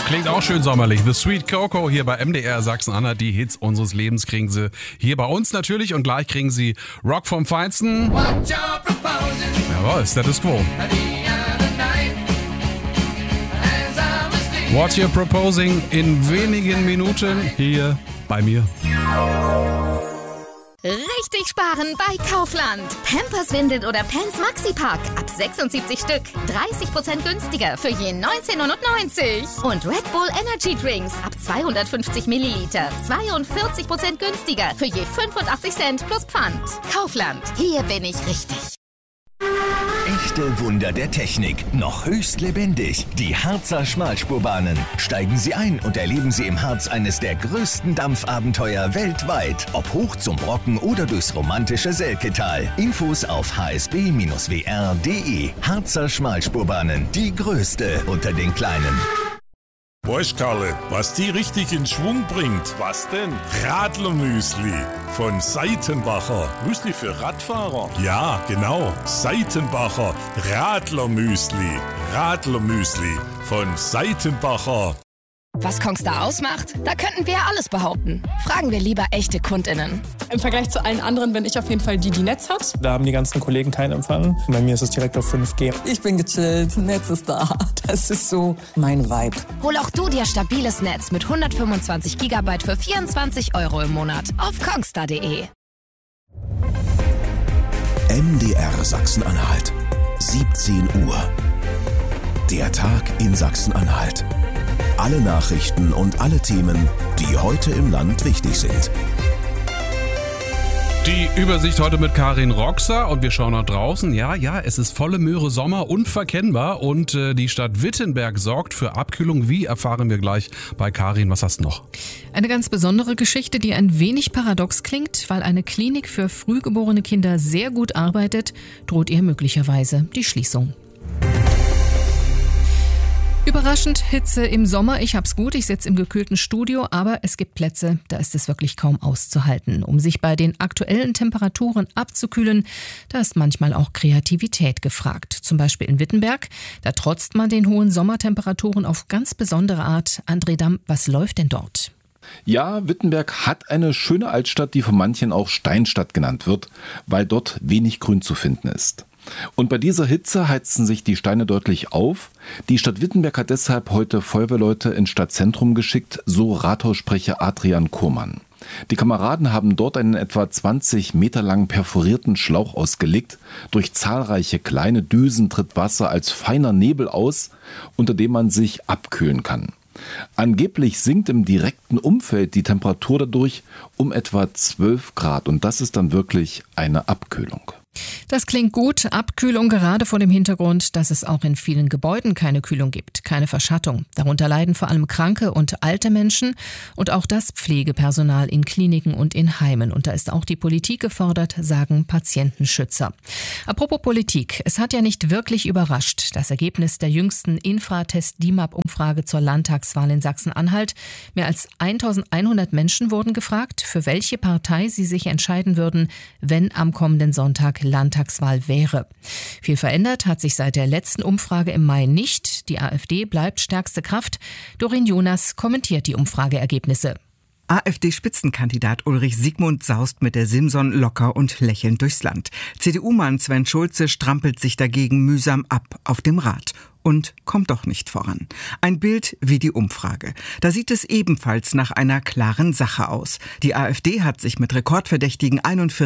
Klingt auch schön sommerlich. The Sweet Coco hier bei MDR Sachsen-Anhalt. Die Hits unseres Lebens kriegen Sie hier bei uns natürlich. Und gleich kriegen Sie Rock vom Feinsten. Jawohl, Status Quo. What You're Proposing in wenigen Minuten hier bei mir. Richtig sparen bei Kaufland. Pampers, Windeln oder Pants Maxi-Pack. Ab 76 Stück. 30% günstiger für je 19,99. Und Red Bull Energy Drinks ab 250 Milliliter. 42% günstiger für je 85 Cent plus Pfand. Kaufland. Hier bin ich richtig. Echte Wunder der Technik, noch höchst lebendig. Die Harzer Schmalspurbahnen. Steigen Sie ein und erleben Sie im Harz eines der größten Dampfabenteuer weltweit. Ob hoch zum Brocken oder durchs romantische Selketal. Infos auf hsb-wr.de. Harzer Schmalspurbahnen, die größte unter den kleinen. Weißt Karle, was die richtig in Schwung bringt? Was denn? Radlermüsli von Seitenbacher. Müsli für Radfahrer? Ja, genau. Seitenbacher Radlermüsli. Radlermüsli von Seitenbacher. Was Kongstar ausmacht? Da könnten wir ja alles behaupten. Fragen wir lieber echte KundInnen. Im Vergleich zu allen anderen bin ich auf jeden Fall die Netz hat. Da haben die ganzen Kollegen keinen Empfang. Bei mir ist es direkt auf 5G. Ich bin gechillt, Netz ist da. Das ist so mein Vibe. Hol auch du dir stabiles Netz mit 125 GB für 24 € im Monat auf kongstar.de. MDR Sachsen-Anhalt. 17 Uhr. Der Tag in Sachsen-Anhalt. Alle Nachrichten und alle Themen, die heute im Land wichtig sind. Die Übersicht heute mit Karin Roxer und wir schauen nach draußen. Ja, es ist volle Möhre Sommer, unverkennbar und die Stadt Wittenberg sorgt für Abkühlung. Wie, erfahren wir gleich bei Karin. Was hast du noch? Eine ganz besondere Geschichte, die ein wenig paradox klingt, weil eine Klinik für frühgeborene Kinder sehr gut arbeitet, droht ihr möglicherweise die Schließung. Überraschend Hitze im Sommer. Ich hab's gut, ich sitze im gekühlten Studio, aber es gibt Plätze, da ist es wirklich kaum auszuhalten. Um sich bei den aktuellen Temperaturen abzukühlen, da ist manchmal auch Kreativität gefragt. Zum Beispiel in Wittenberg, da trotzt man den hohen Sommertemperaturen auf ganz besondere Art. André Damm, was läuft denn dort? Ja, Wittenberg hat eine schöne Altstadt, die von manchen auch Steinstadt genannt wird, weil dort wenig Grün zu finden ist. Und bei dieser Hitze heizen sich die Steine deutlich auf. Die Stadt Wittenberg hat deshalb heute Feuerwehrleute ins Stadtzentrum geschickt, so Rathaussprecher Adrian Kurmann. Die Kameraden haben dort einen etwa 20 Meter langen perforierten Schlauch ausgelegt. Durch zahlreiche kleine Düsen tritt Wasser als feiner Nebel aus, unter dem man sich abkühlen kann. Angeblich sinkt im direkten Umfeld die Temperatur dadurch um etwa 12 Grad und das ist dann wirklich eine Abkühlung. Das klingt gut. Abkühlung gerade vor dem Hintergrund, dass es auch in vielen Gebäuden keine Kühlung gibt, keine Verschattung. Darunter leiden vor allem kranke und alte Menschen und auch das Pflegepersonal in Kliniken und in Heimen. Und da ist auch die Politik gefordert, sagen Patientenschützer. Apropos Politik, es hat ja nicht wirklich überrascht. Das Ergebnis der jüngsten Infratest-DIMAP-Umfrage zur Landtagswahl in Sachsen-Anhalt. Mehr als 1100 Menschen wurden gefragt, für welche Partei sie sich entscheiden würden, wenn am kommenden Sonntag Landtagswahl wäre. Viel verändert hat sich seit der letzten Umfrage im Mai nicht. Die AfD bleibt stärkste Kraft. Doreen Jonas kommentiert die Umfrageergebnisse. AfD-Spitzenkandidat Ulrich Siegmund saust mit der Simson locker und lächelnd durchs Land. CDU-Mann Sven Schulze strampelt sich dagegen mühsam ab auf dem Rad. Und kommt doch nicht voran. Ein Bild wie die Umfrage. Da sieht es ebenfalls nach einer klaren Sache aus. Die AfD hat sich mit rekordverdächtigen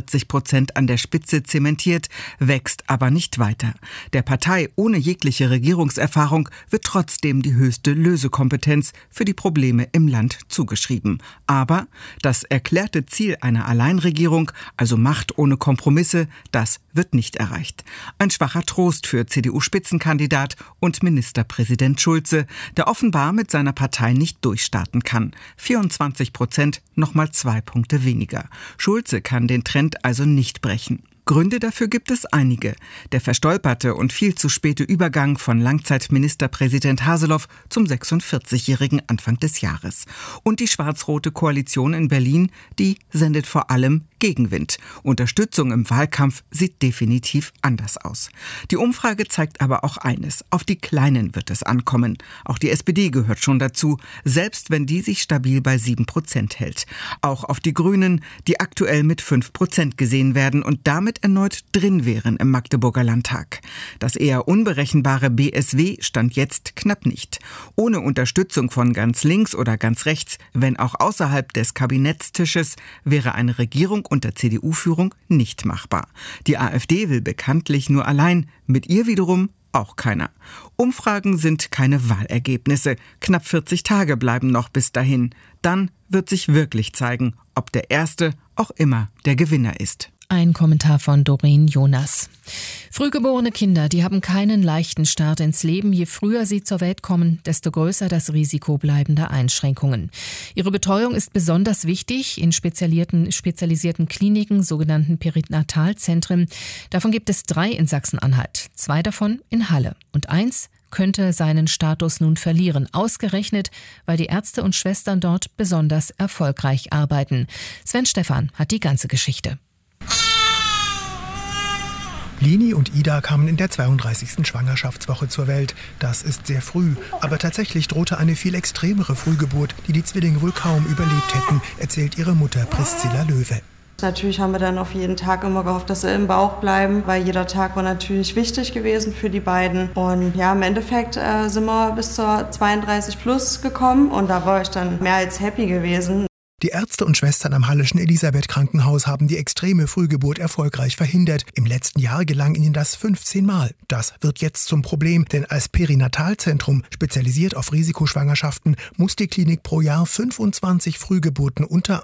41% an der Spitze zementiert, wächst aber nicht weiter. Der Partei ohne jegliche Regierungserfahrung wird trotzdem die höchste Lösekompetenz für die Probleme im Land zugeschrieben. Aber das erklärte Ziel einer Alleinregierung, also Macht ohne Kompromisse, das wird nicht erreicht. Ein schwacher Trost für CDU-Spitzenkandidat und Ministerpräsident Schulze, der offenbar mit seiner Partei nicht durchstarten kann. 24%, nochmal 2 Punkte weniger. Schulze kann den Trend also nicht brechen. Gründe dafür gibt es einige. Der verstolperte und viel zu späte Übergang von Langzeitministerpräsident Haseloff zum 46-jährigen Anfang des Jahres. Und die schwarz-rote Koalition in Berlin, die sendet vor allem Gegenwind. Unterstützung im Wahlkampf sieht definitiv anders aus. Die Umfrage zeigt aber auch eines: Auf die Kleinen wird es ankommen. Auch die SPD gehört schon dazu, selbst wenn die sich stabil bei 7% hält. Auch auf die Grünen, die aktuell mit 5% gesehen werden und damit erneut drin wären im Magdeburger Landtag. Das eher unberechenbare BSW stand jetzt knapp nicht. Ohne Unterstützung von ganz links oder ganz rechts, wenn auch außerhalb des Kabinettstisches, wäre eine Regierung unter CDU-Führung nicht machbar. Die AfD will bekanntlich nur allein, mit ihr wiederum auch keiner. Umfragen sind keine Wahlergebnisse. Knapp 40 Tage bleiben noch bis dahin. Dann wird sich wirklich zeigen, ob der Erste auch immer der Gewinner ist. Ein Kommentar von Doreen Jonas. Frühgeborene Kinder, die haben keinen leichten Start ins Leben. Je früher sie zur Welt kommen, desto größer das Risiko bleibender Einschränkungen. Ihre Betreuung ist besonders wichtig in spezialisierten Kliniken, sogenannten Perinatalzentren. Davon gibt es 3 in Sachsen-Anhalt, 2 davon in Halle und 1 könnte seinen Status nun verlieren, ausgerechnet, weil die Ärzte und Schwestern dort besonders erfolgreich arbeiten. Sven Stephan hat die ganze Geschichte. Lini und Ida kamen in der 32. Schwangerschaftswoche zur Welt. Das ist sehr früh, aber tatsächlich drohte eine viel extremere Frühgeburt, die die Zwillinge wohl kaum überlebt hätten, erzählt ihre Mutter Priscilla Löwe. Natürlich haben wir dann auf jeden Tag immer gehofft, dass sie im Bauch bleiben, weil jeder Tag war natürlich wichtig gewesen für die beiden. Und ja, im Endeffekt sind wir bis zur 32 plus gekommen und da war ich dann mehr als happy gewesen. Die Ärzte und Schwestern am Halleschen Elisabeth-Krankenhaus haben die extreme Frühgeburt erfolgreich verhindert. Im letzten Jahr gelang ihnen das 15 Mal. Das wird jetzt zum Problem, denn als Perinatalzentrum, spezialisiert auf Risikoschwangerschaften, muss die Klinik pro Jahr 25 Frühgeburten unter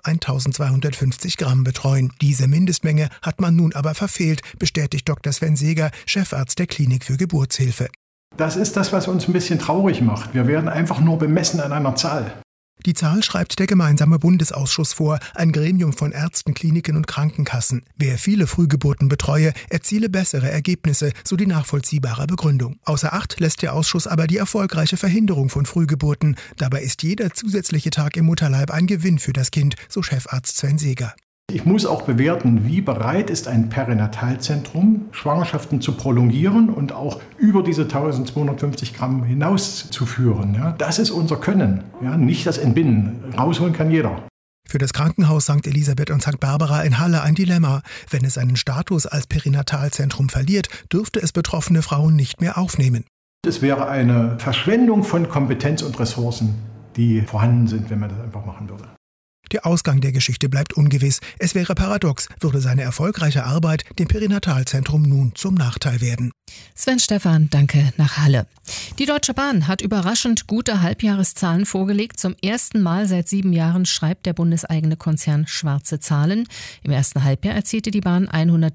1250 Gramm betreuen. Diese Mindestmenge hat man nun aber verfehlt, bestätigt Dr. Sven Seeger, Chefarzt der Klinik für Geburtshilfe. Das ist das, was uns ein bisschen traurig macht. Wir werden einfach nur bemessen an einer Zahl. Die Zahl schreibt der gemeinsame Bundesausschuss vor, ein Gremium von Ärzten, Kliniken und Krankenkassen. Wer viele Frühgeburten betreue, erziele bessere Ergebnisse, so die nachvollziehbare Begründung. Außer Acht lässt der Ausschuss aber die erfolgreiche Verhinderung von Frühgeburten. Dabei ist jeder zusätzliche Tag im Mutterleib ein Gewinn für das Kind, so Chefarzt Sven Seeger. Ich muss auch bewerten, wie bereit ist ein Perinatalzentrum, Schwangerschaften zu prolongieren und auch über diese 1250 Gramm hinauszuführen. Ja, das ist unser Können, ja, nicht das Entbinden. Rausholen kann jeder. Für das Krankenhaus St. Elisabeth und St. Barbara in Halle ein Dilemma. Wenn es seinen Status als Perinatalzentrum verliert, dürfte es betroffene Frauen nicht mehr aufnehmen. Es wäre eine Verschwendung von Kompetenz und Ressourcen, die vorhanden sind, wenn man das einfach machen würde. Der Ausgang der Geschichte bleibt ungewiss. Es wäre paradox, würde seine erfolgreiche Arbeit dem Perinatalzentrum nun zum Nachteil werden. Sven Stephan, danke nach Halle. Die Deutsche Bahn hat überraschend gute Halbjahreszahlen vorgelegt. Zum ersten Mal seit 7 Jahren schreibt der bundeseigene Konzern schwarze Zahlen. Im ersten Halbjahr erzielte die Bahn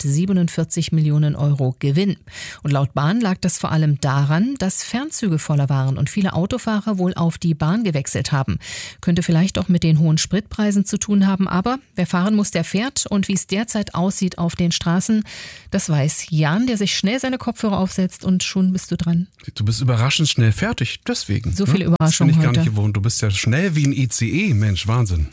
147 Millionen Euro Gewinn. Und laut Bahn lag das vor allem daran, dass Fernzüge voller waren und viele Autofahrer wohl auf die Bahn gewechselt haben. Könnte vielleicht auch mit den hohen Spritpreisen zu tun haben, aber wer fahren muss, der fährt. Und wie es derzeit aussieht auf den Straßen, das weiß Jan, der sich schnell seine Kopfhörer aufsetzt und schon bist du dran. Du bist überraschend schnell fertig, deswegen. So viele Überraschungen das bin ich heute. gar nicht gewohnt. Du bist ja schnell wie ein ICE, Mensch, Wahnsinn.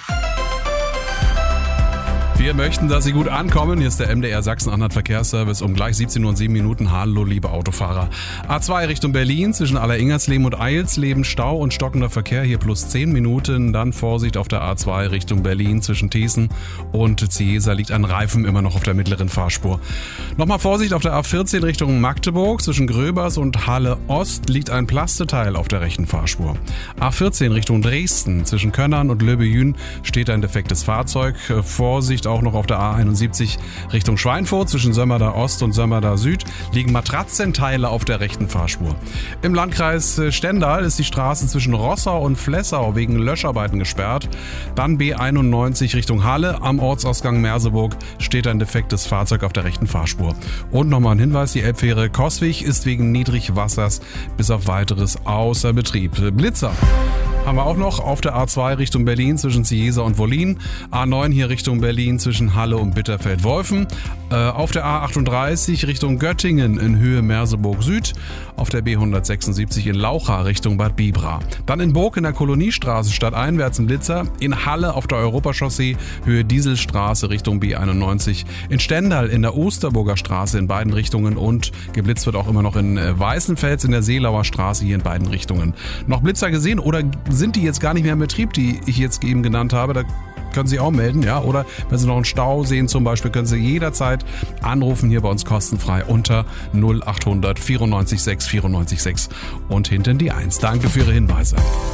Wir möchten, dass Sie gut ankommen. Hier ist der MDR Sachsen-Anhalt Verkehrsservice um gleich 17:07 Uhr. Hallo, liebe Autofahrer. A2 Richtung Berlin zwischen Alleringers-Leben und Eilsleben Stau und stockender Verkehr. Hier plus 10 Minuten. Dann Vorsicht auf der A2 Richtung Berlin zwischen Thesen und Ziesa liegt ein Reifen immer noch auf der mittleren Fahrspur. Nochmal Vorsicht auf der A14 Richtung Magdeburg. Zwischen Gröbers und Halle Ost liegt ein Plasteteil auf der rechten Fahrspur. A14 Richtung Dresden. Zwischen Könnern und Löbejün steht ein defektes Fahrzeug. Vorsicht auch noch auf der A71 Richtung Schweinfurt. Zwischen Sömmerda Ost und Sömmerda Süd liegen Matratzenteile auf der rechten Fahrspur. Im Landkreis Stendal ist die Straße zwischen Rossau und Flessau wegen Löscharbeiten gesperrt. Dann B91 Richtung Halle. Am Ortsausgang Merseburg steht ein defektes Fahrzeug auf der rechten Fahrspur. Und nochmal ein Hinweis, die Elbfähre Coswig ist wegen Niedrigwassers bis auf weiteres außer Betrieb. Blitzer haben wir auch noch auf der A2 Richtung Berlin zwischen Cieza und Wollin. A9 hier Richtung Berlin zwischen Halle und Bitterfeld-Wolfen. Auf der A38 Richtung Göttingen in Höhe Merseburg Süd. Auf der B176 in Laucha Richtung Bad Bibra. Dann in Burg in der Koloniestraße stadteinwärts im Blitzer. In Halle auf der Europachaussee Höhe Dieselstraße Richtung B91. In Stendal in der Osterburger Straße in beiden Richtungen. Und geblitzt wird auch immer noch in Weißenfels in der Seelauer Straße hier in beiden Richtungen. Noch Blitzer gesehen oder sind die jetzt gar nicht mehr in Betrieb, die ich jetzt eben genannt habe? Da können Sie auch melden, ja? Oder wenn Sie noch einen Stau sehen zum Beispiel, können Sie jederzeit anrufen, hier bei uns kostenfrei unter 0800 94 6 94 6 und hinten die 1. Danke für Ihre Hinweise.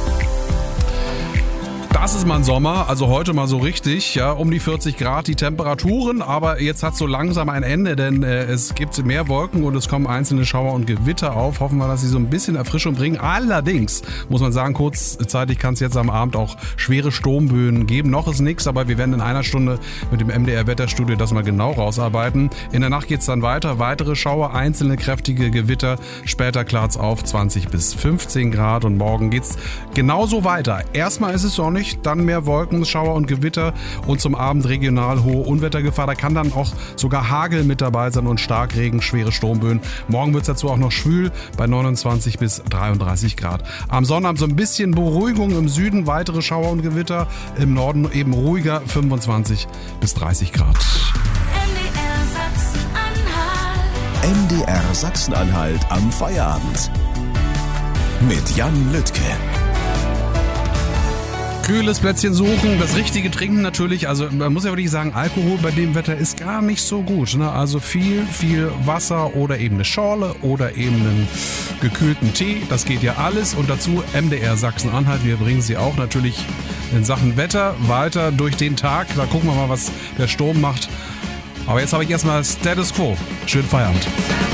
Das ist mal ein Sommer, also heute mal so richtig, ja, um die 40 Grad die Temperaturen, aber jetzt hat so langsam ein Ende, denn es gibt mehr Wolken und es kommen einzelne Schauer und Gewitter auf. Hoffen wir, dass sie so ein bisschen Erfrischung bringen. Allerdings muss man sagen, kurzzeitig kann es jetzt am Abend auch schwere Sturmböen geben. Noch ist nichts, aber wir werden in einer Stunde mit dem MDR-Wetterstudio das mal genau rausarbeiten. In der Nacht geht es dann weiter, weitere Schauer, einzelne kräftige Gewitter. Später klart es auf 20 bis 15 Grad und morgen geht es genauso weiter. Erstmal ist es sonnig, dann mehr Wolken, Schauer und Gewitter und zum Abend regional hohe Unwettergefahr. Da kann dann auch sogar Hagel mit dabei sein und Starkregen, schwere Sturmböen. Morgen wird es dazu auch noch schwül bei 29 bis 33 Grad. Am Sonnabend so ein bisschen Beruhigung im Süden, weitere Schauer und Gewitter. Im Norden eben ruhiger 25 bis 30 Grad. MDR Sachsen-Anhalt am Feierabend. Mit Jan Lüttke. Kühles Plätzchen suchen, das richtige trinken natürlich. Also man muss ja wirklich sagen, Alkohol bei dem Wetter ist gar nicht so gut. Ne? Also viel Wasser oder eben eine Schorle oder eben einen gekühlten Tee. Das geht ja alles. Und dazu MDR Sachsen-Anhalt. Wir bringen Sie auch natürlich in Sachen Wetter weiter durch den Tag. Da gucken wir mal, was der Sturm macht. Aber jetzt habe ich erstmal Status Quo. Schönen Feierabend.